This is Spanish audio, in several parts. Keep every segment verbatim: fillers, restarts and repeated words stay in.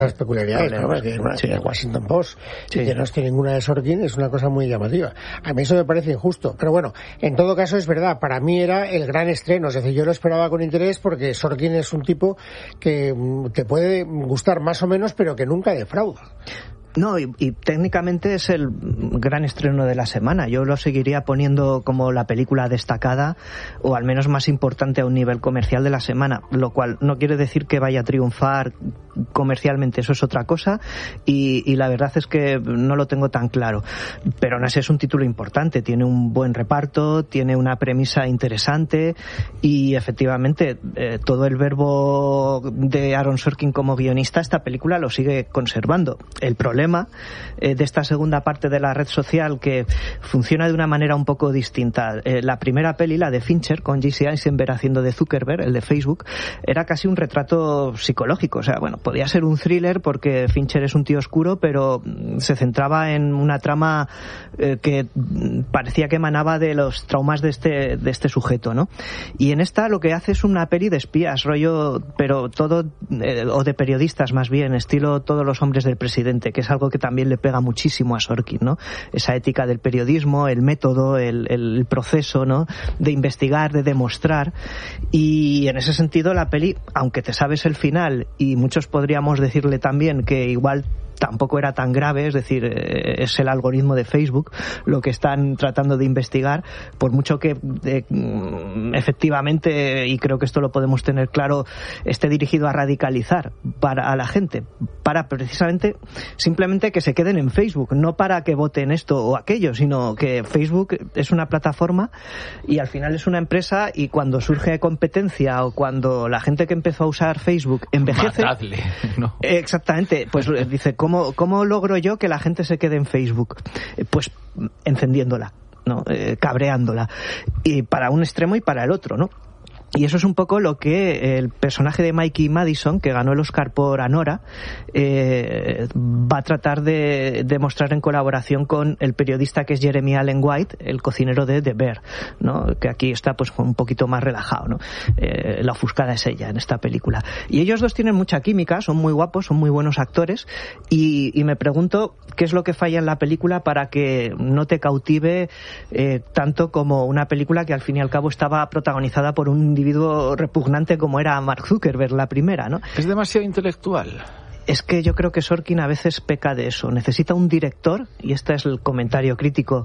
Las peculiaridades, ¿no? Que, bueno, sí. que el Washington Post sí. y que no esté ninguna de Sorkin es una cosa muy llamativa. A mí eso me parece injusto, pero bueno, en todo caso es verdad, para mí era el gran estreno, es decir, yo lo esperaba con interés porque Sorkin es un tipo que te puede gustar más o menos, pero que nunca defrauda. No, y, y técnicamente es el gran estreno de la semana. Yo lo seguiría poniendo como la película destacada, o al menos más importante a un nivel comercial de la semana, lo cual no quiere decir que vaya a triunfar comercialmente, eso es otra cosa, y, y la verdad es que no lo tengo tan claro. Pero aún así es un título importante, tiene un buen reparto, tiene una premisa interesante, y efectivamente eh, todo el verbo de Aaron Sorkin como guionista, esta película lo sigue conservando. El problema Eh, de esta segunda parte de la red social, que funciona de una manera un poco distinta. Eh, la primera peli, la de Fincher, con Jesse Eisenberg haciendo de Zuckerberg, el de Facebook, era casi un retrato psicológico. O sea, bueno, podía ser un thriller porque Fincher es un tío oscuro, pero se centraba en una trama eh, que parecía que emanaba de los traumas de este, de este sujeto, ¿no? Y en esta lo que hace es una peli de espías, rollo, pero todo, eh, o de periodistas más bien, estilo Todos los hombres del presidente, que es algo que también le pega muchísimo a Sorkin, ¿no? Esa ética del periodismo, el método, el, el proceso, ¿no? De investigar, de demostrar. Y en ese sentido la peli, aunque te sabes el final, y muchos podríamos decirle también que igual tampoco era tan grave, es decir, es el algoritmo de Facebook lo que están tratando de investigar, por mucho que eh, efectivamente, y creo que esto lo podemos tener claro, esté dirigido a radicalizar para a la gente, para precisamente simplemente que se queden en Facebook, no para que voten esto o aquello, sino que Facebook es una plataforma y al final es una empresa, y cuando surge competencia o cuando la gente que empezó a usar Facebook envejece, matadle, ¿no? Exactamente, pues dice, ¿cómo ¿Cómo, ¿Cómo logro yo que la gente se quede en Facebook? Eh, pues encendiéndola, ¿no? Eh, cabreándola. Y para un extremo y para el otro, ¿no? Y eso es un poco lo que el personaje de Mikey Madison, que ganó el Oscar por Anora, eh, va a tratar de demostrar en colaboración con el periodista que es Jeremy Allen White, el cocinero de The Bear, ¿no? Que aquí está pues un poquito más relajado, ¿no? Eh, la ofuscada es ella en esta película. Y ellos dos tienen mucha química, son muy guapos, son muy buenos actores, y, y me pregunto qué es lo que falla en la película para que no te cautive eh, tanto como una película que al fin y al cabo estaba protagonizada por un individuo repugnante como era Mark Zuckerberg, la primera, ¿no? Es demasiado intelectual. Es que yo creo que Sorkin a veces peca de eso. Necesita un director, y este es el comentario crítico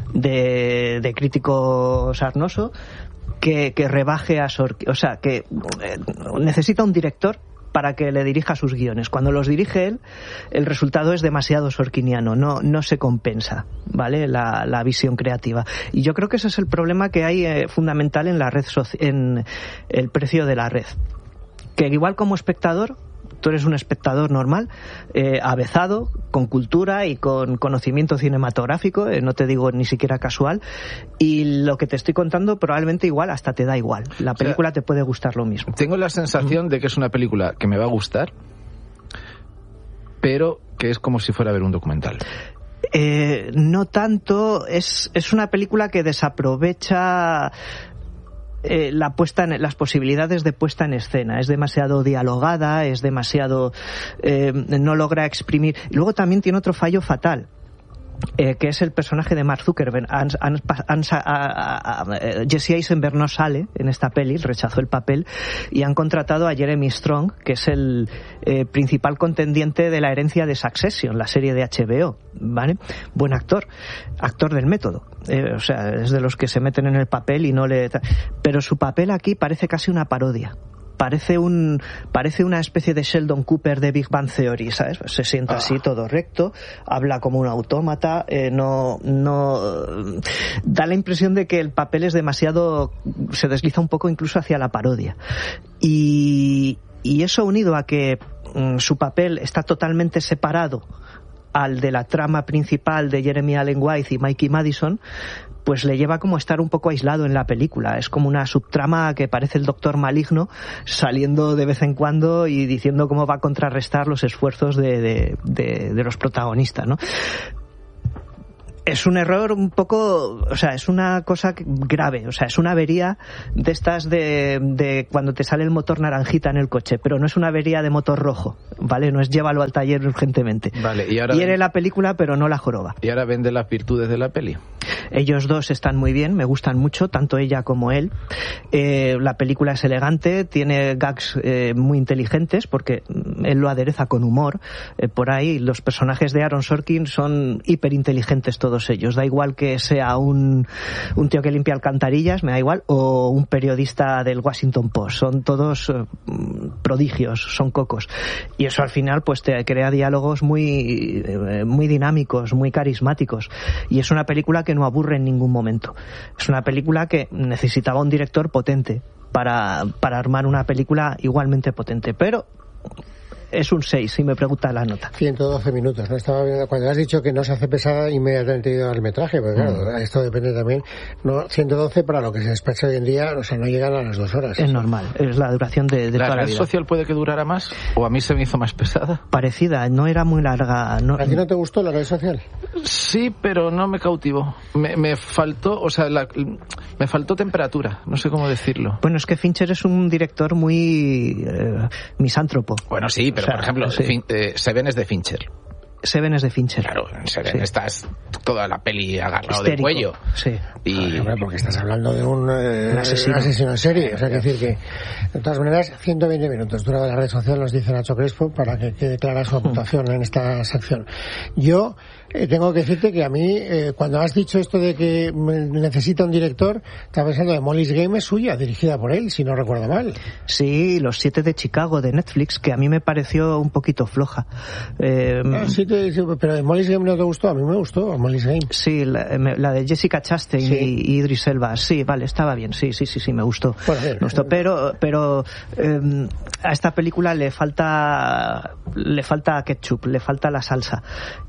de, de crítico sarnoso, que, que rebaje a Sorkin. O sea, que eh, necesita un director para que le dirija sus guiones. Cuando los dirige él, el resultado es demasiado sorkiniano, no, no se compensa, ¿vale? La, la visión creativa. Y yo creo que ese es el problema que hay eh, fundamental en la red soci- en el precio de la red. Que igual como espectador, tú eres un espectador normal, eh, avezado, con cultura y con conocimiento cinematográfico, eh, no te digo ni siquiera casual, y lo que te estoy contando probablemente igual hasta te da igual. La película, o sea, te puede gustar lo mismo. Tengo la sensación uh-huh. de que es una película que me va a gustar, pero que es como si fuera a ver un documental. Eh, no tanto, es, es una película que desaprovecha Eh, la puesta en, las posibilidades de puesta en escena. Es demasiado dialogada, es demasiado eh, no logra exprimir. Luego también tiene otro fallo fatal, eh, que es el personaje de Mark Zuckerberg. Han, han, han, a, a, a, Jesse Eisenberg no sale en esta peli, rechazó el papel, y han contratado a Jeremy Strong, que es el eh, principal contendiente de la herencia de Succession, la serie de H B O, ¿vale? Buen actor, actor del método. Eh, o sea, es de los que se meten en el papel y no le... Pero su papel aquí parece casi una parodia. Parece un parece una especie de Sheldon Cooper de Big Bang Theory, ¿sabes? Se sienta así todo recto, habla como un autómata, eh, no no da la impresión de que el papel es demasiado, se desliza un poco incluso hacia la parodia. Y y eso unido a que mm, su papel está totalmente separado al de la trama principal de Jeremy Allen White y Mikey Madison, pues le lleva como a estar un poco aislado en la película. Es como una subtrama que parece el Doctor Maligno saliendo de vez en cuando y diciendo cómo va a contrarrestar los esfuerzos de, de, de, de los protagonistas, ¿no? Es un error un poco, o sea, es una cosa grave, o sea, es una avería de estas de, de cuando te sale el motor naranjita en el coche, pero no es una avería de motor rojo, ¿vale? No es llévalo al taller urgentemente. Vale, y ahora Hiere ven... la película, pero no la joroba. Y ahora vende las virtudes de la peli. Ellos dos están muy bien, me gustan mucho, tanto ella como él. Eh, la película es elegante, tiene gags eh, muy inteligentes, porque él lo adereza con humor. Eh, por ahí, los personajes de Aaron Sorkin son hiperinteligentes todos ellos. Da igual que sea un, un tío que limpia alcantarillas, me da igual, o un periodista del Washington Post. Son todos eh, prodigios, son cocos. Y eso al final pues te crea diálogos muy, eh, muy dinámicos, muy carismáticos. Y es una película que no aburre en ningún momento. Es una película que necesitaba un director potente para, para armar una película igualmente potente. Pero es un seis, si me pregunta la nota. ciento doce minutos, ¿no? Estaba viendo, cuando has dicho que no se hace pesada, inmediatamente he ido al metraje, porque claro, mm. esto depende también, no, ciento doce para lo que se despacha hoy en día, o sea, no llegan a las dos horas. Es normal, es la duración de, de ¿La toda la red vida. social puede que durara más? ¿O a mí se me hizo más pesada? Parecida, no era muy larga. No... ¿A ti no te gustó la red social? Sí, pero no me cautivó. Me, me faltó, o sea, la, me faltó temperatura, no sé cómo decirlo. Bueno, es que Fincher es un director muy eh, misántropo. Bueno, sí, pero o sea, por ejemplo, sí. Fin, eh, Seven es de Fincher. Seven es de Fincher. Claro, en Seven sí. estás toda la peli agarrado Histérico. del cuello. Sí. Y... Bueno, porque estás hablando de un, eh, un asesino. un asesino en serie. O sea, que decir que, de todas maneras, ciento veinte minutos duraba la red social, nos dice Nacho Crespo, para que quede clara su apuntación en esta sección. Yo eh, tengo que decirte que a mí, eh, cuando has dicho esto de que necesita un director, estaba pensando de Molly's Game, es suya, dirigida por él, si no recuerdo mal. Sí, Los siete de Chicago, de Netflix, que a mí me pareció un poquito floja. Eh, ah, sí, te, sí, pero Molly's Game no te gustó, a mí me gustó Molly's Game. Sí, la, la de Jessica Chastain sí. y, y Idris Elba, sí, vale, estaba bien, sí, sí, sí, sí, me gustó. Pues bien, me gustó, pero, pero eh, a esta película le falta, le falta ketchup, le falta la salsa.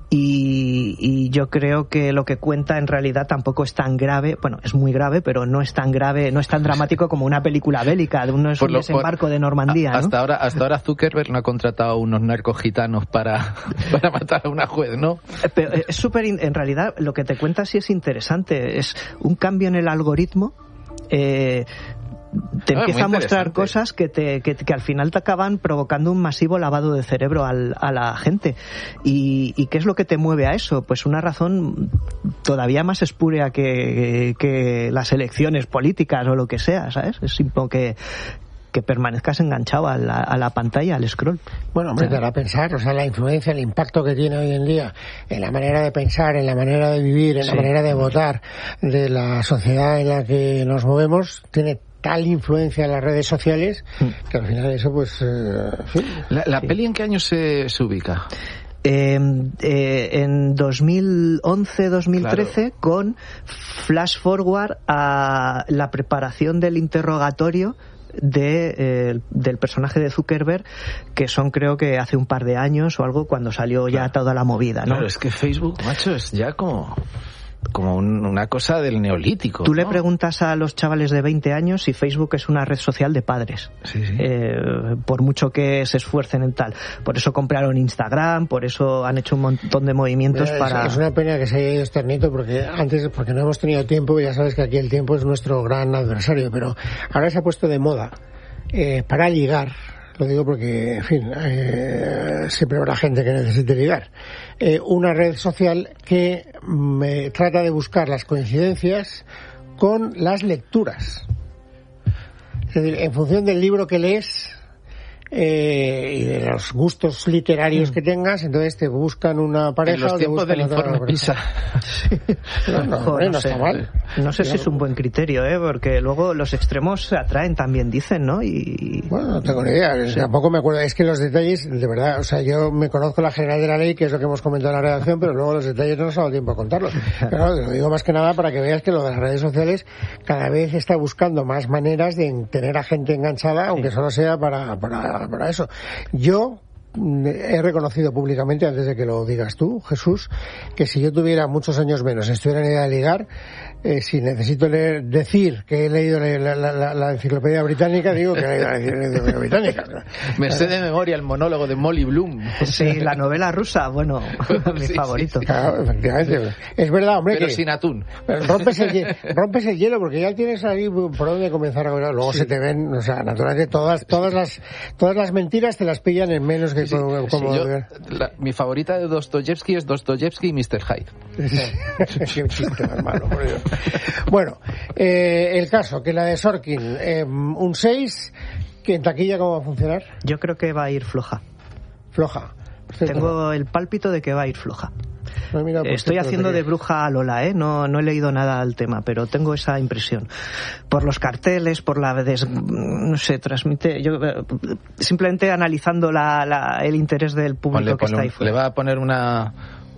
Y, y yo creo que lo que cuenta en realidad tampoco es tan grave, bueno, es muy grave, pero no es tan grave, no es tan dramático como una película bélica, de un desembarco por, de Normandía, hasta ¿no? ahora, hasta ahora Zuckerberg no ha contratado a unos narcos gitanos para, para matar a una juez, ¿no? Pero es súper, en realidad lo que te cuenta sí es interesante, es un cambio en el algoritmo. Eh, te ah, empieza a mostrar cosas que, te, que, que al final te acaban provocando un masivo lavado de cerebro al, a la gente. Y, ¿Y qué es lo que te mueve a eso? Pues una razón todavía más espúrea que, que las elecciones políticas o lo que sea, ¿sabes? Es simple que que permanezcas enganchado a la, a la pantalla, al scroll. Bueno, hombre, te hará pensar, o sea, la influencia, el impacto que tiene hoy en día en la manera de pensar, en la manera de vivir, en sí. la manera de votar de la sociedad en la que nos movemos, tiene tal influencia en las redes sociales que al final eso pues... Eh, sí. ¿La, la sí. peli en qué año se, se ubica? Eh, eh, en dos mil once dos mil trece, claro. Con flash forward a la preparación del interrogatorio de eh, del personaje de Zuckerberg, que son creo que hace un par de años o algo, cuando salió ya claro. toda la movida, ¿no? Claro, es que Facebook, macho, es ya como... como un, una cosa del neolítico. Tú ¿no? le preguntas a los chavales de veinte años si Facebook es una red social de padres. Sí, sí. Eh, por mucho que se esfuercen en tal. Por eso compraron Instagram, por eso han hecho un montón de movimientos. Mira, para... Es una pena que se haya ido este Ernito, porque antes, porque no hemos tenido tiempo, ya sabes que aquí el tiempo es nuestro gran adversario, pero ahora se ha puesto de moda eh, para ligar. Lo digo porque, en fin, eh, siempre habrá gente que necesite ligar. Eh, una red social que me trata de buscar las coincidencias con las lecturas. Es decir, en función del libro que lees eh, y de los gustos literarios mm. que tengas, entonces te buscan una pareja. En los o te tiempos del informe PISA. No, no, Joder, no, no está sé. mal. No sé si es un buen criterio, ¿eh? Porque luego los extremos se atraen también, dicen, ¿no? Y... Bueno, no tengo ni idea. Sí. Tampoco me acuerdo. Es que los detalles, de verdad, o sea, yo me conozco la general de la ley, que es lo que hemos comentado en la redacción, pero luego los detalles no nos ha dado tiempo a contarlos. Pero te lo digo más que nada para que veas que lo de las redes sociales cada vez está buscando más maneras de tener a gente enganchada, aunque sí. solo sea para, para, para eso. Yo he reconocido públicamente, antes de que lo digas tú, Jesús, que si yo tuviera muchos años menos, estuviera en edad de ligar, eh, si necesito leer, decir que he leído la, la, la, la enciclopedia británica, digo que he leído la enciclopedia británica. Me sé de memoria el monólogo de Molly Bloom. Sí, la novela rusa, bueno, mi sí, favorito. Sí, sí. Claro, efectivamente. Es verdad, hombre, pero que sin atún. Rompes el, hielo, rompes el hielo porque ya tienes ahí por dónde comenzar a hablar. Luego sí. Se te ven, o sea, naturalmente todas todas las todas las mentiras te las pillan en menos que sí, como, como sí, yo, la, mi favorita de Dostoyevsky es Dostoyevsky y mister Hyde. Qué chiste más malo, por Dios. Bueno, eh, el caso, que la de Sorkin, eh, un seis, que en taquilla, ¿cómo va a funcionar? Yo creo que va a ir floja. Floja. Tengo el pálpito de que va a ir floja. No, mira, pues estoy haciendo de bruja a Lola, ¿eh? No, no he leído nada al tema, pero tengo esa impresión. Por los carteles, por la... Des, no sé, transmite... Yo, simplemente analizando la, la, el interés del público ponle, que ponle, está ahí fuera. Le va a poner una,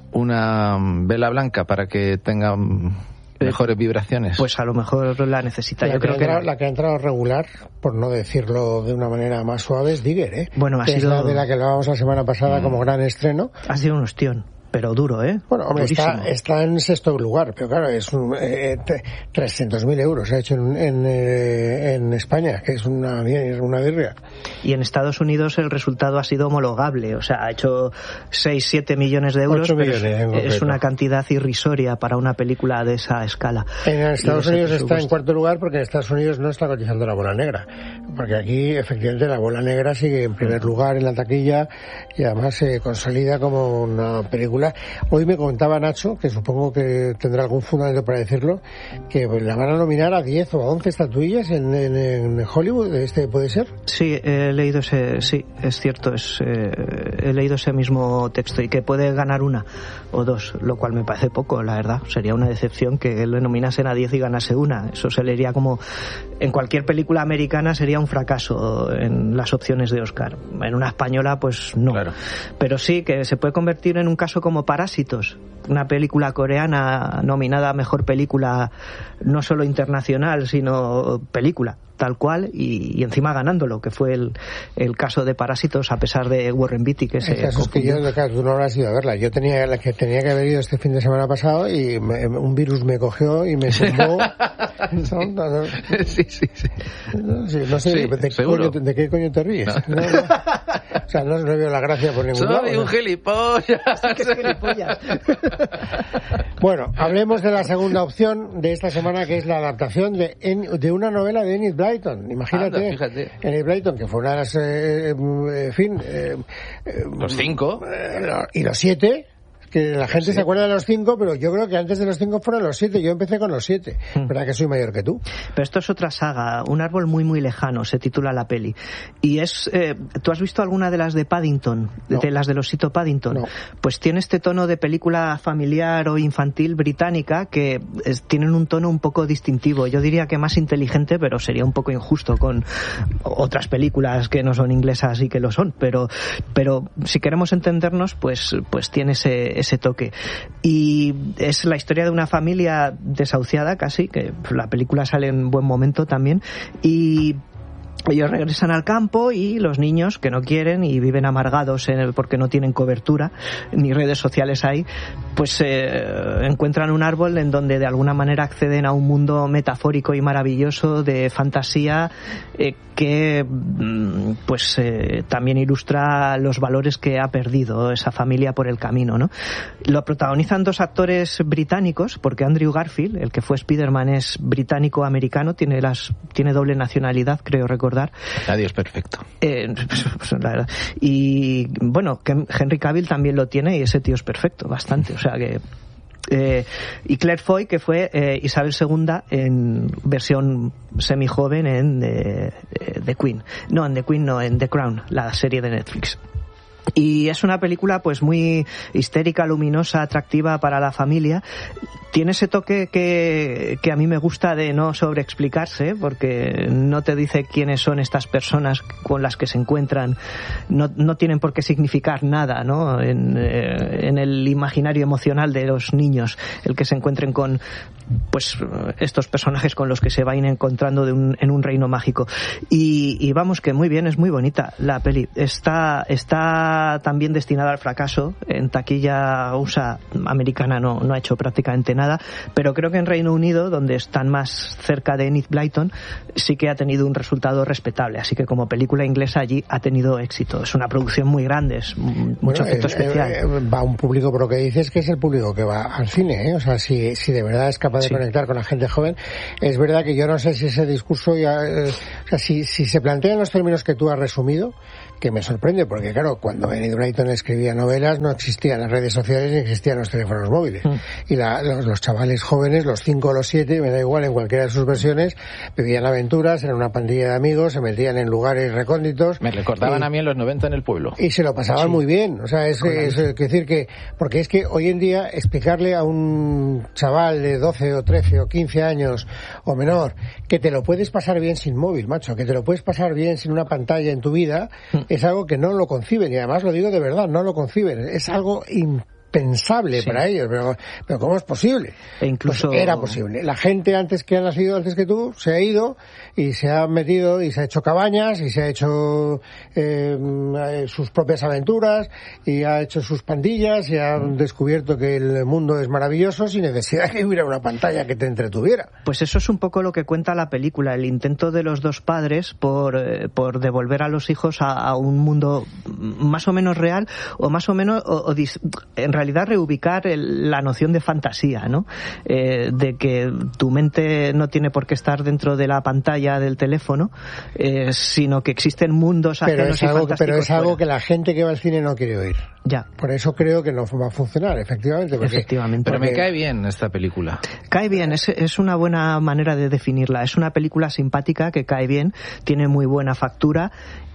una vela blanca para que tenga mejores vibraciones. Pues a lo mejor la necesita. La Yo que creo ha entrado, que... La que ha entrado regular, por no decirlo de una manera más suave, es Digger, ¿eh? Bueno, ha que sido... es la de la que hablábamos la semana pasada mm. como gran estreno. Ha sido un ostión. Pero duro, ¿eh? Bueno, hombre, está, está en sexto lugar, pero claro, es un, eh, trescientos mil euros ha hecho en, en, eh, en España, que es una, una birria. Y en Estados Unidos el resultado ha sido homologable, o sea, ha hecho seis, siete millones de euros, ocho pero millones, es, es una cantidad irrisoria para una película de esa escala. En Estados Unidos está en cuarto lugar porque en Estados Unidos no está cotizando la bola negra, porque aquí efectivamente la bola negra sigue en primer lugar en la taquilla y además se consolida como una película. Hoy me contaba Nacho, que supongo que tendrá algún fundamento para decirlo, que la van a nominar a diez o a once estatuillas en, en, en Hollywood. ¿Este puede ser? Sí, he leído ese, sí, es cierto, es, eh, he leído ese mismo texto y que puede ganar una o dos, lo cual me parece poco, la verdad. Sería una decepción que le nominasen a diez y ganase una. Eso se leería como, en cualquier película americana sería un fracaso en las opciones de Oscar. En una española, pues no. Claro. Pero sí que se puede convertir en un caso como Parásitos, una película coreana nominada a mejor película no solo internacional, sino película tal cual, y, y encima ganándolo, que fue el, el caso de Parásitos, a pesar de Warren Beatty, que se es que yo, claro, tú no habrás ido a verla. Yo tenía la que tenía que haber ido este fin de semana pasado y me, un virus me cogió y me tumbó. sí, sí, sí. No, sí, no sé, sí, de, qué coño, ¿de qué coño te ríes? No. No, no. O sea, no, no veo la gracia por ningún Soy lado. Soy un ¿no? gilipollas. ¿Qué gilipollas? Bueno, hablemos de la segunda opción de esta semana, que es la adaptación de, de una novela de Enid Blyton. Imagínate, Anda, fíjate. Enid Blyton, que fue una de las, eh, en fin, eh, los cinco eh, y los siete. Que la gente sí. se acuerda de los cinco, pero yo creo que antes de los cinco fueron los siete. Yo empecé con los siete. Mm. ¿Verdad que soy mayor que tú? Pero esto es otra saga, Un árbol muy muy lejano, se titula la peli. Y es, eh, ¿tú has visto alguna de las de Paddington? No. De las de Osito Paddington. No. Pues tiene este tono de película familiar o infantil británica que es, tienen un tono un poco distintivo. Yo diría que más inteligente, pero sería un poco injusto con otras películas que no son inglesas y que lo son. Pero, pero si queremos entendernos, pues, pues tiene ese ese toque. Y es la historia de una familia desahuciada casi, que la película sale en buen momento también, y ellos regresan al campo y los niños que no quieren y viven amargados en el, porque no tienen cobertura ni redes sociales ahí, pues eh, encuentran un árbol en donde de alguna manera acceden a un mundo metafórico y maravilloso de fantasía eh, que pues eh, también ilustra los valores que ha perdido esa familia por el camino, ¿no? Lo protagonizan dos actores británicos, porque Andrew Garfield, el que fue Spider-Man, es británico-americano, tiene las tiene doble nacionalidad, creo recordar. Nadie es perfecto. Eh, la verdad. Y bueno, que Henry Cavill también lo tiene y ese tío es perfecto, bastante, o sea que... Eh, y Claire Foy, que fue eh, Isabel segunda en versión semi-joven en eh, The Queen. No, en The Queen no, en The Crown, la serie de Netflix. Y es una película pues muy histérica, luminosa, atractiva para la familia. Tiene ese toque que, que a mí me gusta de no sobreexplicarse, porque no te dice quiénes son estas personas con las que se encuentran, no, no tienen por qué significar nada, ¿no? En, eh, en el imaginario emocional de los niños, el que se encuentren con pues estos personajes con los que se van encontrando de un, en un reino mágico. Y, y vamos, que muy bien, es muy bonita la peli. Está, está película también destinada al fracaso. En taquilla U S A americana no, no ha hecho prácticamente nada, pero creo que en Reino Unido, donde están más cerca de Enid Blyton, sí que ha tenido un resultado respetable, así que como película inglesa allí ha tenido éxito. Es una producción muy grande, es mucho bueno, efecto eh, especial. Eh, va a un público, por lo que dices, que es el público que va al cine, ¿eh? O sea, si, si de verdad es capaz de sí. conectar con la gente joven. Es verdad que yo no sé si ese discurso ya, eh, o sea, si, si se plantea en los términos que tú has resumido, que me sorprende, porque claro, cuando Enid Blyton escribía novelas no existían las redes sociales ni existían los teléfonos móviles. Mm. Y la, los, los chavales jóvenes, los cinco o los siete, me da igual en cualquiera de sus versiones, vivían aventuras, eran una pandilla de amigos, se metían en lugares recónditos. Me recordaban y, a mí en los noventa en el pueblo. Y se lo pasaban sí. muy bien. O sea, es, es, es decir que, porque es que hoy en día explicarle a un chaval de doce o trece o quince años o menor que te lo puedes pasar bien sin móvil, macho, que te lo puedes pasar bien sin una pantalla en tu vida, mm. es algo que no lo conciben, y además lo digo de verdad, no lo conciben, es algo impensable sí. para ellos, pero, pero ¿cómo es posible? E incluso pues era posible. La gente antes que ha nacido, antes que tú, se ha ido y se ha metido y se ha hecho cabañas y se ha hecho eh, sus propias aventuras y ha hecho sus pandillas y ha descubierto que el mundo es maravilloso sin necesidad de que hubiera una pantalla que te entretuviera. Pues eso es un poco lo que cuenta la película, el intento de los dos padres por, eh, por devolver a los hijos a, a un mundo más o menos real o más o menos o, o dis, en realidad reubicar el, la noción de fantasía, ¿no? Eh, de que tu mente no tiene por qué estar dentro de la pantalla del teléfono, eh, sino que existen mundos ajenos pero es algo, y fantásticos. Pero es algo fuera. que la gente que va al cine no quiere oír. Ya. Por eso creo que no va a funcionar, efectivamente. Porque, efectivamente. Pero porque... me cae bien esta película. Cae bien, es, es una buena manera de definirla. Es una película simpática que cae bien, tiene muy buena factura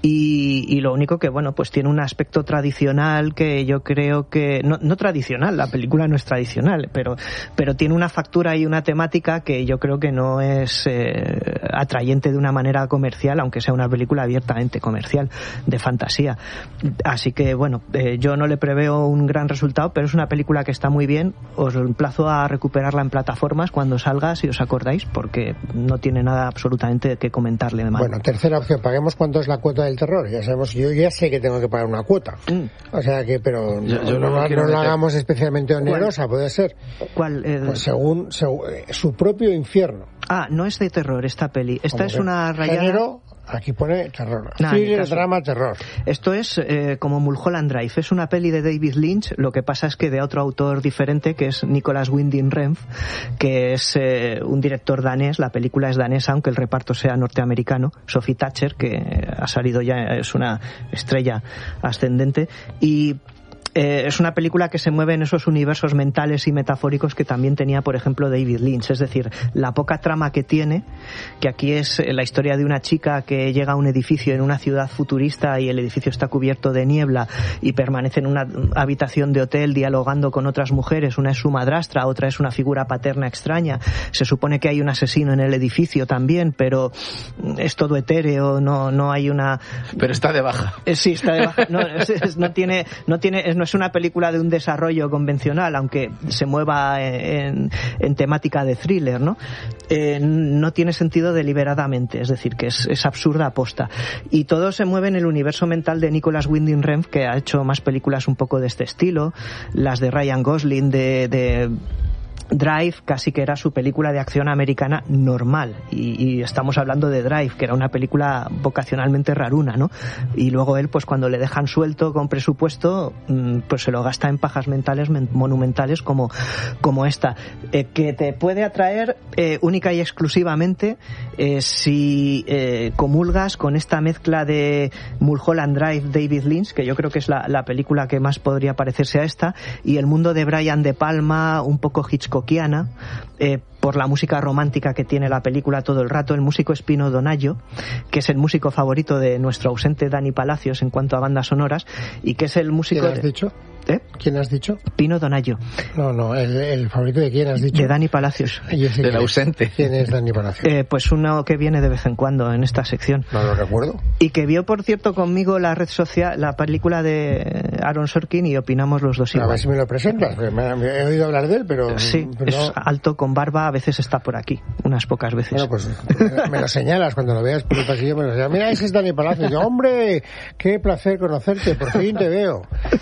y, y lo único que, bueno, pues tiene un aspecto tradicional que yo creo que... No, no tradicional, la película no es tradicional, pero, pero tiene una factura y una temática que yo creo que no es eh, atrayente de una manera comercial, aunque sea una película abiertamente comercial, de fantasía. Así que, bueno, eh, yo no le preveo un gran resultado, pero es una película que está muy bien. Os emplazo a recuperarla en plataformas cuando salga, si os acordáis, porque no tiene nada absolutamente que comentarle de mal. Bueno, tercera opción, paguemos cuánto es la cuota del terror. Ya sabemos, yo ya sé que tengo que pagar una cuota. Mm. O sea que, pero yo, yo no, no, no, no la hagamos especialmente onerosa, ¿puede ser? ¿Cuál? Eh, pues según, según su propio infierno. Ah, no es de terror esta peli. Esta es una rayada... Género, aquí pone terror. Nah, Thriller, drama, terror. Esto es eh, como Mulholland Drive. Es una peli de David Lynch. Lo que pasa es que de otro autor diferente, que es Nicolas Winding Refn, que es eh, un director danés. La película es danesa, aunque el reparto sea norteamericano. Sophie Thatcher, que ha salido ya, es una estrella ascendente. Y... Eh, es una película que se mueve en esos universos mentales y metafóricos que también tenía, por ejemplo, David Lynch. Es decir, la poca trama que tiene, que aquí es la historia de una chica que llega a un edificio en una ciudad futurista y el edificio está cubierto de niebla y permanece en una habitación de hotel dialogando con otras mujeres. Una es su madrastra, otra es una figura paterna extraña. Se supone que hay un asesino en el edificio también, pero es todo etéreo, no, no hay una... Pero está de baja. Eh, sí, está de baja. No, es, es, no tiene... No tiene es, no es una película de un desarrollo convencional, aunque se mueva en, en temática de thriller, ¿no? Eh, no tiene sentido deliberadamente, es decir, que es, es absurda aposta. Y todo se mueve en el universo mental de Nicolas Winding Refn, que ha hecho más películas un poco de este estilo, las de Ryan Gosling, de... de Drive casi que era su película de acción americana normal y, y estamos hablando de Drive, que era una película vocacionalmente raruna, ¿no? Y luego él, pues cuando le dejan suelto con presupuesto, pues se lo gasta en pajas mentales monumentales como, como esta, eh, que te puede atraer eh, única y exclusivamente eh, si eh, comulgas con esta mezcla de Mulholland Drive, David Lynch, que yo creo que es la, la película que más podría parecerse a esta, y el mundo de Brian De Palma, un poco Hitchcock Eh, por la música romántica que tiene la película todo el rato. El músico es Pino Donaggio, que es el músico favorito de nuestro ausente Dani Palacios en cuanto a bandas sonoras, y que es el músico... ¿Qué has dicho? ¿Eh? ¿Quién has dicho? Pino Donaggio. No, no, el, el favorito de quién has dicho. De Dani Palacios. Del ausente. ¿Quién es Dani Palacios? Eh, pues uno que viene de vez en cuando en esta sección. No lo recuerdo. Y que vio, por cierto, conmigo la red social, la película de Aaron Sorkin y opinamos los dos igual. A ver si me lo presentas. Me, me he oído hablar de él, pero... Sí, pero es no. alto, con barba, a veces está por aquí, unas pocas veces. Bueno, pues me lo señalas cuando lo veas por el pasillo, me lo señalas. Mira, ese es Dani Palacios. Yo, hombre, qué placer conocerte, por fin te veo.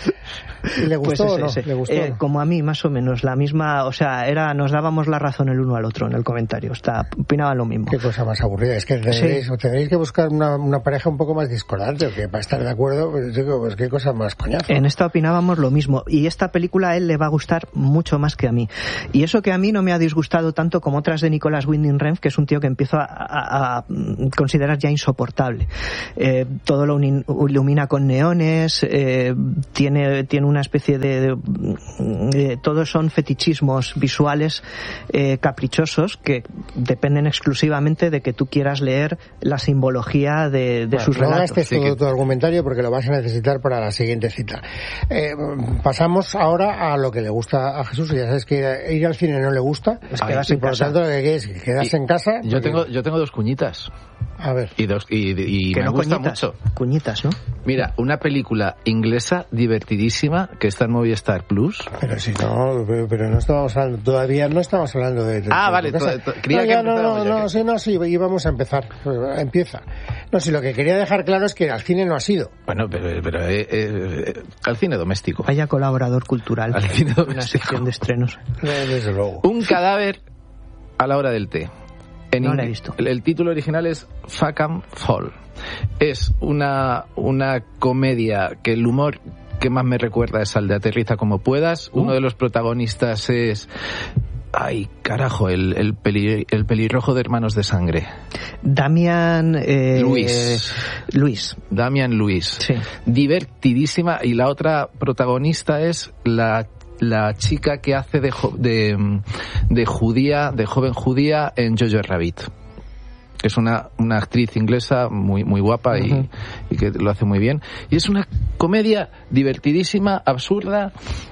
¿Y le gustó pues ese, o no? ese. ¿Le gustó Eh, o no? Como a mí, más o menos, la misma, o sea, era, nos dábamos la razón el uno al otro en el comentario, está, opinaban lo mismo. Qué cosa más aburrida. Es que tendréis, Sí. o tendréis que buscar una, una pareja un poco más discordante, que para estar de acuerdo, pues digo, pues qué cosa más coñazo. En esta opinábamos lo mismo, y esta película a él le va a gustar mucho más que a mí. Y eso que a mí no me ha disgustado tanto como otras de Nicolas Winding Refn, que es un tío que empiezo a, a, a considerar ya insoportable. Eh, todo lo uni- ilumina con neones, eh, tiene, tiene una especie de... de eh, todos son fetichismos visuales eh, caprichosos que dependen exclusivamente de que tú quieras leer la simbología de, de Bueno, sus no relatos. gastes Sí, todo que- tu argumentario porque lo vas a necesitar para la siguiente cita. Eh, pasamos ahora a lo que le gusta a Jesús. Ya sabes que ir al cine no le gusta. Pues Ay, quedarse y en por casa. tanto lo que quieres es quedarse Y- en casa. Yo porque- tengo, yo tengo dos cuñitas. A ver. Y, dos, y, y Que me no gusta cuñitas, mucho. cuñitas, ¿no? Mira, una película inglesa divertidísima que está en Movistar Plus. Pero si no, pero, pero no estábamos hablando, todavía no estamos hablando de... de- Ah, de vale, tu casa. to- to- creía no, que ya, no, empezábamos no, ya no, que- sí, no, sí, íbamos a empezar. Empieza. No, si lo que quería dejar claro es que al cine no ha sido. Bueno, pero, pero eh, eh, eh, al cine doméstico. Vaya colaborador cultural. Al cine Una doméstico. sección de estrenos. Eh, Desde luego. Un cadáver a la hora del té. En No ing- la he visto. El, el título original es Fuck 'em Fall. Es una, una comedia que el humor que más me recuerda es al de Aterriza como puedas. Uh. Uno de los protagonistas es... Ay, carajo, el, el, peli- el pelirrojo de Hermanos de Sangre. Damian eh, Luis. Luis. Damian Lewis. Sí. Divertidísima. Y la otra protagonista es la la chica que hace de, jo- de, de judía, de joven judía en Jojo Rabbit. Que es una, una actriz inglesa muy, muy guapa y, Ujú. y que lo hace muy bien. Y es una comedia divertidísima, absurda,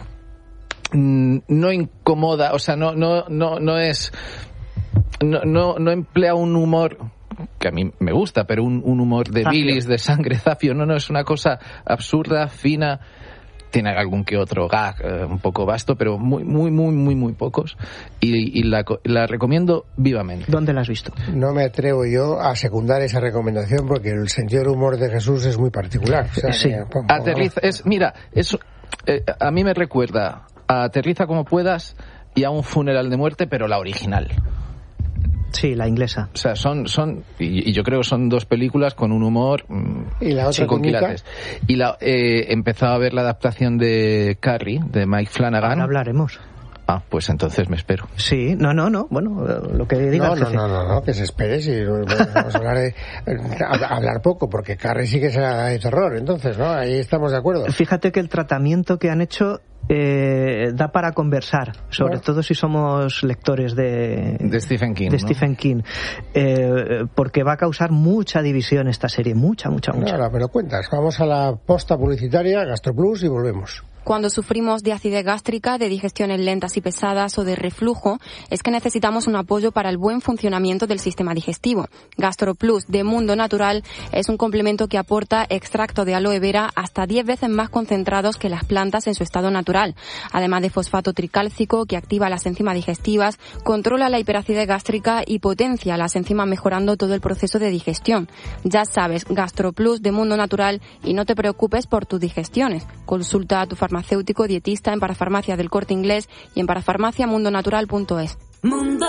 mm, no incomoda, o sea, no, no, no, no es, no, no, no emplea un humor que a mí me gusta, pero un, un humor de Zafio. bilis, de sangre, zafio, no, no, es una cosa absurda, fina. Tiene algún que otro gag eh, un poco vasto, pero muy, muy, muy, muy, muy pocos. Y, y la, co- la recomiendo vivamente. ¿Dónde la has visto? No me atrevo yo a secundar esa recomendación porque el sentido del humor de Jesús es muy particular. O sea, Sí. que, pum, pum, Aterriza, es, mira, es, eh, a mí me recuerda a Aterriza como puedas y a Un funeral de muerte, pero la original. Sí, la inglesa. O sea, son, son y, y yo creo que son dos películas con un humor mm, ¿Y la otra sin con coñica? quilates. Y la, eh, he empezado a ver la adaptación de Carrie, de Mike Flanagan. Ahora hablaremos. Ah, pues entonces me espero. Sí, no, no, no. Bueno, eh, lo que diga No, el no, jefe. no, no, no, que se espere si vamos a hablar, de, a- hablar poco, porque Carrie sí que será de terror, entonces, ¿no? Ahí estamos de acuerdo. Fíjate que el tratamiento que han hecho eh, da para conversar, sobre Bueno. todo si somos lectores de, De Stephen King, de ¿no? Stephen King, eh, porque va a causar mucha división esta serie, mucha, mucha, mucha. Ahora me lo cuentas. Vamos a la posta publicitaria, GastroPlus, y volvemos. Cuando sufrimos de acidez gástrica, de digestiones lentas y pesadas o de reflujo, es que necesitamos un apoyo para el buen funcionamiento del sistema digestivo. GastroPlus de Mundo Natural es un complemento que aporta extracto de aloe vera hasta diez veces más concentrados que las plantas en su estado natural. Además de fosfato tricálcico que activa las enzimas digestivas, controla la hiperacidez gástrica y potencia las enzimas mejorando todo el proceso de digestión. Ya sabes, GastroPlus de Mundo Natural y no te preocupes por tus digestiones. Consulta a tu farmacéutico dietista en Parafarmacia del Corte Inglés y en parafarmacia mundo natural punto es. Mundo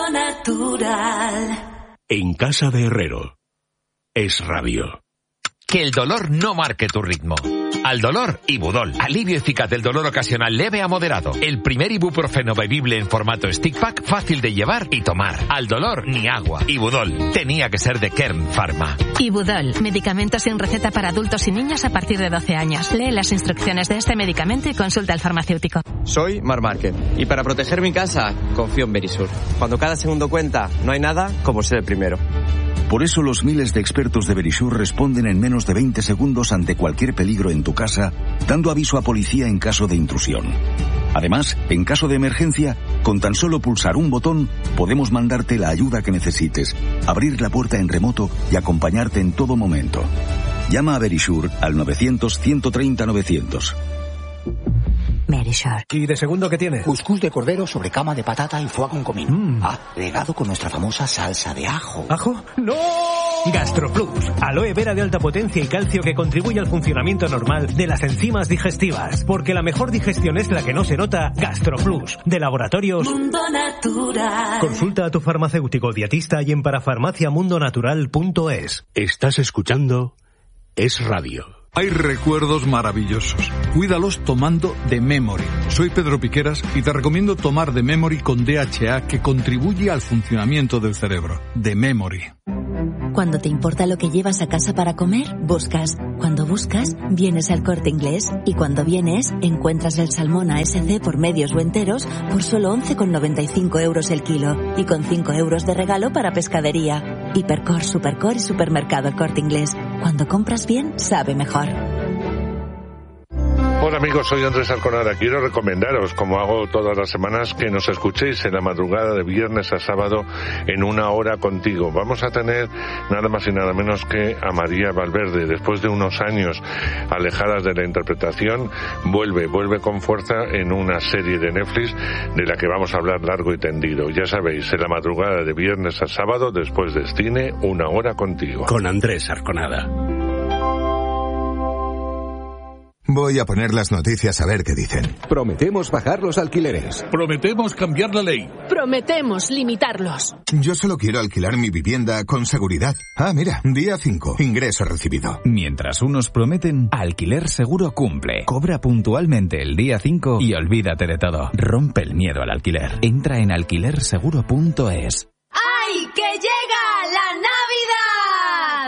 Natural. En casa de Herrero. Es radio. Que el dolor no marque tu ritmo. Al dolor, Ibudol. Alivio eficaz del dolor ocasional leve a moderado. El primer ibuprofeno bebible en formato stick pack, fácil de llevar y tomar. Al dolor, ni agua. Ibudol. Tenía que ser de Kern Pharma. Ibudol, medicamento sin receta para adultos y niños a partir de doce años. Lee las instrucciones de este medicamento y consulta al farmacéutico. Soy Mar Márquez y para proteger mi casa confío en Verisur. Cuando cada segundo cuenta, no hay nada como ser el primero. Por eso los miles de expertos de Verisure responden en menos de veinte segundos ante cualquier peligro en tu casa, dando aviso a policía en caso de intrusión. Además, en caso de emergencia, con tan solo pulsar un botón, podemos mandarte la ayuda que necesites, abrir la puerta en remoto y acompañarte en todo momento. Llama a Verisure al novecientos, ciento treinta, novecientos. Verisure. ¿Y de segundo qué tiene? Cuscús de cordero sobre cama de patata y foie con comino. Mm. Agregado con nuestra famosa salsa de ajo. ¿Ajo? ¡No! GastroPlus. Aloe vera de alta potencia y calcio que contribuye al funcionamiento normal de las enzimas digestivas. Porque la mejor digestión es la que no se nota. GastroPlus. De Laboratorios Mundo Natural. Consulta a tu farmacéutico dietista y en parafarmacia mundo natural punto es. Estás escuchando Es Radio. Hay recuerdos maravillosos. Cuídalos tomando The Memory. Soy Pedro Piqueras y te recomiendo tomar The Memory con D H A, que contribuye al funcionamiento del cerebro. The Memory. Cuando te importa lo que llevas a casa para comer, buscas. Cuando buscas, vienes al Corte Inglés. Y cuando vienes, encuentras el salmón A S C por medios o enteros por solo once con noventa y cinco euros el kilo. Y con cinco euros de regalo para pescadería. Hipercor, Supercor y Supermercado El Corte Inglés. Cuando compras bien, sabe mejor. Hola amigos, soy Andrés Arconada. Quiero recomendaros, como hago todas las semanas, que nos escuchéis en la madrugada de viernes a sábado en Una Hora Contigo. Vamos a tener nada más y nada menos que a María Valverde. Después de unos años alejadas de la interpretación, vuelve, vuelve con fuerza en una serie de Netflix de la que vamos a hablar largo y tendido. Ya sabéis, en la madrugada de viernes a sábado, después de cine, Una Hora Contigo. Con Andrés Arconada. Voy a poner las noticias a ver qué dicen. Prometemos bajar los alquileres. Prometemos cambiar la ley. Prometemos limitarlos. Yo solo quiero alquilar mi vivienda con seguridad. Ah, mira, día cinco, ingreso recibido. Mientras unos prometen, Alquiler Seguro cumple. Cobra puntualmente el día cinco y olvídate de todo. Rompe el miedo al alquiler. Entra en alquiler seguro punto es.